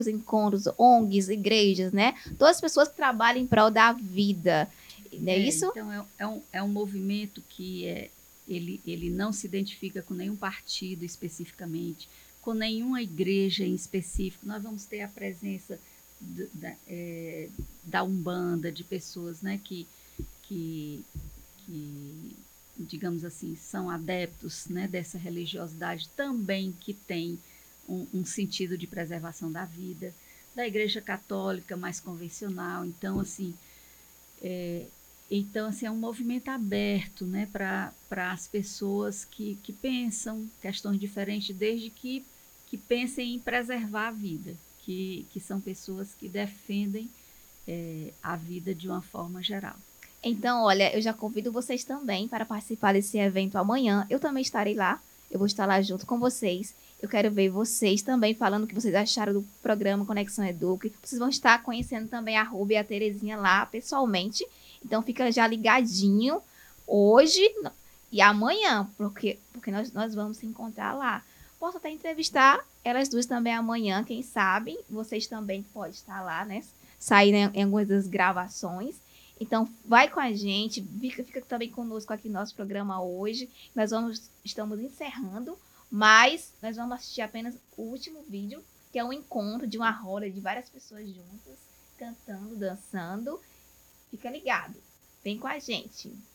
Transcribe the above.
os encontros, ONGs, igrejas, né? Todas as pessoas que trabalham em prol da vida. Não é isso? Então, é um movimento que ele não se identifica com nenhum partido especificamente, com nenhuma igreja em específico. Nós vamos ter a presença da Umbanda, de pessoas, né, que, que, digamos assim, são adeptos, né, dessa religiosidade também que tem um sentido de preservação da vida, da Igreja Católica mais convencional. Então, assim, é um movimento aberto, né, para as pessoas que pensam questões diferentes, desde que pensem em preservar a vida, que são pessoas que defendem a vida de uma forma geral. Então, olha, eu já convido vocês também para participar desse evento amanhã. Eu também estarei lá. Eu vou estar lá junto com vocês. Eu quero ver vocês também falando o que vocês acharam do programa Conexão Eduque. Vocês vão estar conhecendo também a Ruby e a Terezinha lá pessoalmente. Então, fica já ligadinho hoje e amanhã, porque nós vamos se encontrar lá. Posso até entrevistar elas duas também amanhã, quem sabe. Vocês também podem estar lá, né? Sair em algumas das gravações. Então, vai com a gente, fica também conosco aqui no nosso programa hoje. Estamos encerrando, mas nós vamos assistir apenas o último vídeo, que é um encontro de uma roda de várias pessoas juntas, cantando, dançando. Fica ligado, vem com a gente.